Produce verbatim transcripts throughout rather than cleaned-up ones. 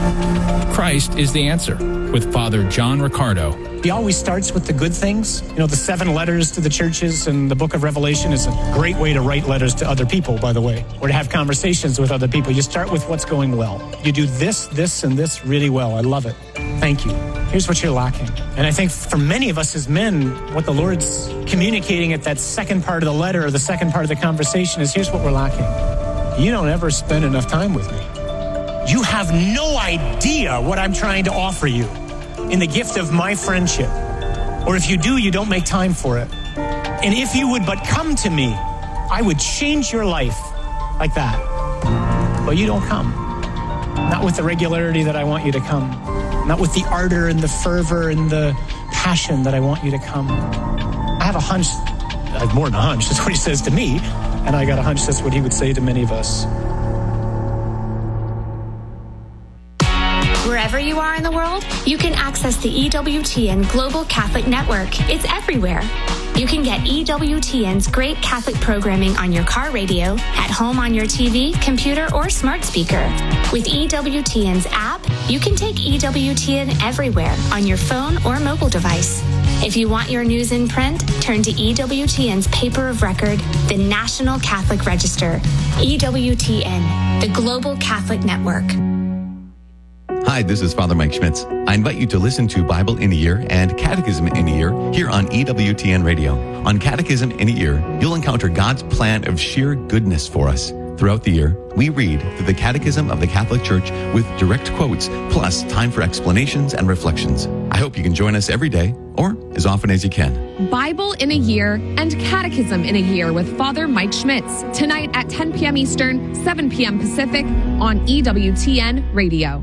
Christ is the answer with Father John Riccardo. He always starts with the good things. You know, the seven letters to the churches and the book of Revelation is a great way to write letters to other people, by the way, or to have conversations with other people. You start with what's going well. You do this, this, and this really well. I love it. Thank you. Here's what you're lacking. And I think for many of us as men, what the Lord's communicating at that second part of the letter or the second part of the conversation is, here's what we're lacking. You don't ever spend enough time with me. You have no idea what I'm trying to offer you in the gift of my friendship. Or if you do, you don't make time for it. And if you would but come to me, I would change your life like that. But you don't come. Not with the regularity that I want you to come. Not with the ardor and the fervor and the passion that I want you to come. I have a hunch, I have more than a hunch, that's what he says to me. And I got a hunch that's what he would say to many of us. Wherever you are in the world, you can access the E W T N Global Catholic Network. It's everywhere. You can get E W T N's great Catholic programming on your car radio, at home on your T V, computer, or smart speaker. With E W T N's app, you can take E W T N everywhere on your phone or mobile device. If you want your news in print, turn to E W T N's paper of record, the National Catholic Register. E W T N, the Global Catholic Network. Hi, this is Father Mike Schmitz. I invite you to listen to Bible in a Year and Catechism in a Year here on E W T N Radio. On Catechism in a Year, you'll encounter God's plan of sheer goodness for us. Throughout the year, we read through the Catechism of the Catholic Church with direct quotes, plus time for explanations and reflections. I hope you can join us every day, or as often as you can. Bible in a Year and Catechism in a Year with Father Mike Schmitz. Tonight at ten p.m. Eastern, seven p.m. Pacific on E W T N Radio.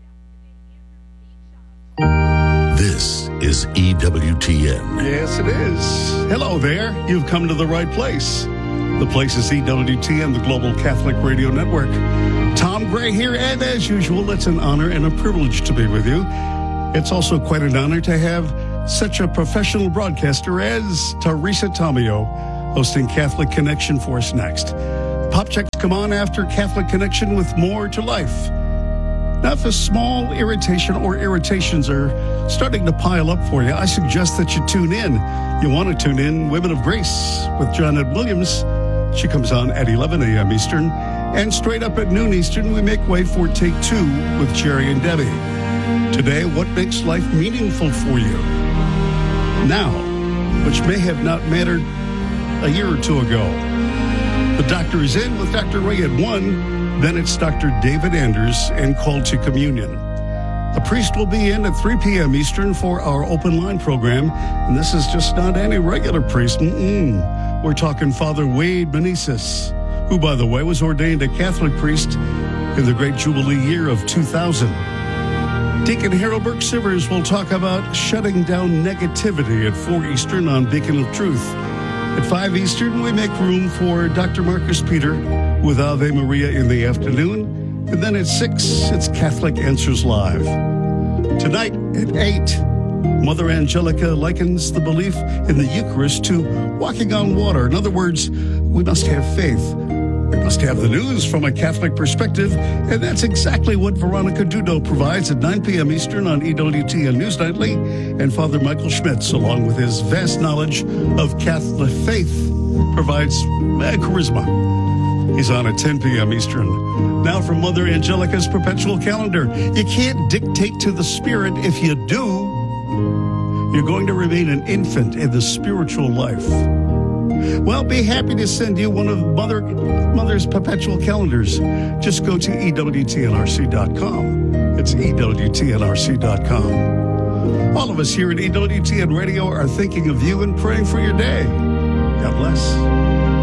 This is E W T N. Yes, it is. Hello there. You've come to the right place. The place is E W T N, the Global Catholic Radio Network. Tom Gray here, and as usual, it's an honor and a privilege to be with you. It's also quite an honor to have such a professional broadcaster as Teresa Tomeo hosting Catholic Connection for us next. Pop checks come on after Catholic Connection with more to life. Now, if a small irritation or irritations are starting to pile up for you, I suggest that you tune in. You want to tune in Women of Grace with Janet Williams. She comes on at eleven a.m. Eastern. And straight up at noon Eastern, we make way for Take Two with Jerry and Debbie. Today, what makes life meaningful for you now, which may have not mattered a year or two ago. The doctor is in with Doctor Ray at one. Then it's Doctor David Anders and Call to Communion. The priest will be in at three p.m. Eastern for our open line program. And this is just not any regular priest. Mm-mm. We're talking Father Wade Meneses, who, by the way, was ordained a Catholic priest in the great Jubilee year of two thousand. Deacon Harold Burke Sivers will talk about shutting down negativity at four Eastern on Beacon of Truth. At five Eastern, we make room for Doctor Marcus Peter with Ave Maria in the afternoon. And then at six, it's Catholic Answers Live. Tonight at eight, Mother Angelica likens the belief in the Eucharist to walking on water. In other words, we must have faith. We must have the news from a Catholic perspective, and that's exactly what Veronica Dudo provides at nine p.m. Eastern on E W T N News Nightly, and Father Michael Schmitz, along with his vast knowledge of Catholic faith, provides uh, charisma. He's on at ten p.m. Eastern. Now from Mother Angelica's perpetual calendar. You can't dictate to the Spirit. If you do, you're going to remain an infant in the spiritual life. Well, be happy to send you one of Mother Mother's perpetual calendars. Just go to E W T N R C dot com. It's E W T N R C dot com. All of us here at E W T N Radio are thinking of you and praying for your day. God bless.